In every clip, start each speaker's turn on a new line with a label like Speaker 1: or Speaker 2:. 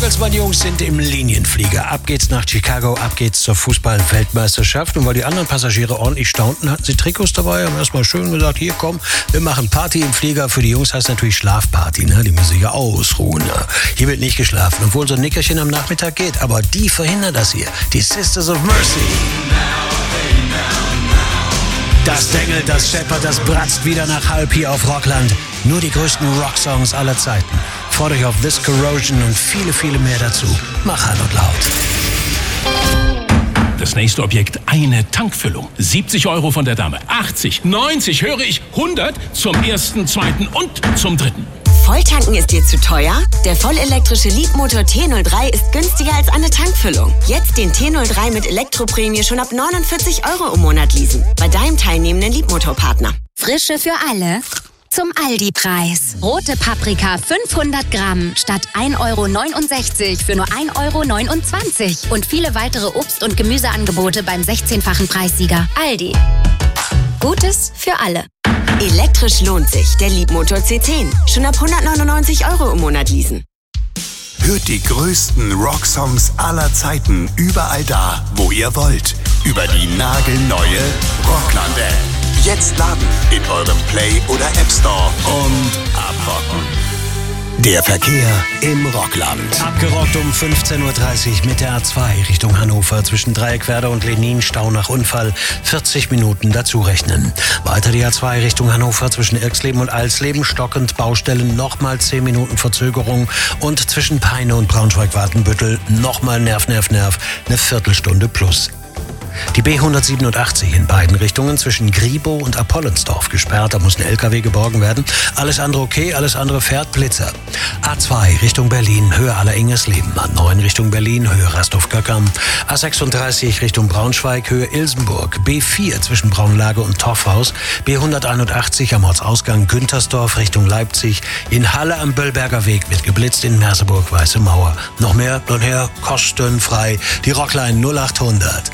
Speaker 1: Nagelsmann-Jungs sind im Linienflieger. Ab geht's nach Chicago, ab geht's zur Fußball-Weltmeisterschaft. Und weil die anderen Passagiere ordentlich staunten, hatten sie Trikots dabei, haben erstmal schön gesagt, hier komm, wir machen Party im Flieger. Für die Jungs heißt natürlich Schlafparty, ne? Die müssen sich ja ausruhen. Ne? Hier wird nicht geschlafen, obwohl so ein Nickerchen am Nachmittag geht. Aber die verhindern das hier. Die Sisters of Mercy. Das dengelt, das scheppert, das bratzt wieder nach halb hier auf Rockland. Nur die größten Rocksongs aller Zeiten. Freut euch auf This Corrosion und viele, viele mehr dazu. Mach an und laut.
Speaker 2: Das nächste Objekt, eine Tankfüllung. 70 € von der Dame. 80, 90, höre ich, 100 zum ersten, zweiten und zum dritten.
Speaker 3: Volltanken ist dir zu teuer? Der vollelektrische Leapmotor T03 ist günstiger als eine Tankfüllung. Jetzt den T03 mit Elektroprämie schon ab 49 € im Monat leasen. Bei deinem teilnehmenden Leapmotor-Partner.
Speaker 4: Frische für alle zum Aldi-Preis. Rote Paprika 500 Gramm statt 1,69 € für nur 1,29 € und viele weitere Obst- und Gemüseangebote beim 16-fachen Preissieger. Aldi. Gutes für alle.
Speaker 3: Elektrisch lohnt sich. Der Leapmotor C10. Schon ab 199 € im Monat leasen.
Speaker 5: Hört die größten Rocksongs aller Zeiten überall da, wo ihr wollt. Über die nagelneue Rockland-App. Jetzt laden in eurem Play- oder App Store und abrocken. Der Verkehr im Rockland.
Speaker 1: Abgerockt um 15:30 Uhr mit der A2 Richtung Hannover zwischen Dreieckwerder und Lenin, Stau nach Unfall, 40 Minuten dazu rechnen. Weiter die A2 Richtung Hannover zwischen Irxleben und Alsleben, stockend Baustellen, nochmal 10 Minuten Verzögerung und zwischen Peine und Braunschweig-Wartenbüttel nochmal Nerv, eine Viertelstunde plus. Die B187 in beiden Richtungen zwischen Griebow und Apollonsdorf gesperrt. Da muss ein LKW geborgen werden. Alles andere okay, alles andere fährt Blitzer. A2 Richtung Berlin, Höhe Aller-Ingersleben. A9 Richtung Berlin, Höhe Rastow-Göckern. A36 Richtung Braunschweig, Höhe Ilsenburg. B4 zwischen Braunlage und Torfhaus. B181 am Ortsausgang Güntersdorf Richtung Leipzig. In Halle am Böllberger Weg wird geblitzt, in Merseburg Weiße Mauer. Noch mehr, und her, kostenfrei. Die Rockline 0800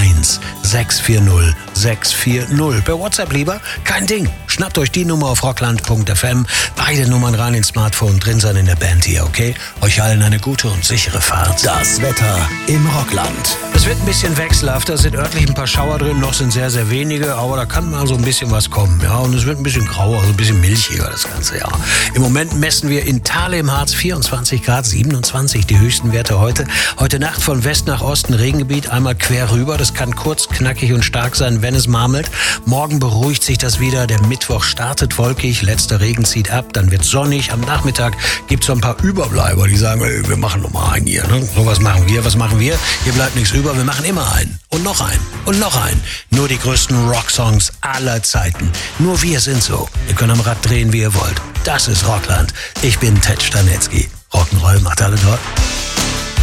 Speaker 1: 1640 640. Per WhatsApp lieber? Kein Ding. Schnappt euch die Nummer auf rockland.fm. Beide Nummern rein ins Smartphone, drin sein in der Band hier, okay? Euch allen eine gute und sichere Fahrt.
Speaker 5: Das Wetter im Rockland.
Speaker 1: Es wird ein bisschen wechselhafter, es sind örtlich ein paar Schauer drin, noch sind sehr, sehr wenige, aber da kann mal so ein bisschen was kommen, ja? Und es wird ein bisschen grauer, so ein bisschen milchiger das ganze Jahr. Im Moment messen wir in Thale im Harz 24 Grad, 27 die höchsten Werte heute. Heute Nacht von West nach Osten Regengebiet, einmal quer rüber. Das kann kurz, knackig und stark sein, wenn es marmelt. Morgen beruhigt sich das wieder. Der Mittwoch startet wolkig, letzter Regen zieht ab, dann wird sonnig. Am Nachmittag gibt es so ein paar Überbleiber, die sagen, ey, wir machen noch mal einen hier. Ne? So, was machen wir? Hier bleibt nichts über, wir machen immer einen. Und noch einen. Und noch einen. Nur die größten Rocksongs aller Zeiten. Nur wir sind so. Ihr könnt am Rad drehen, wie ihr wollt. Das ist Rockland. Ich bin Ted Stanetzky. Rock'n'Roll macht alle toll.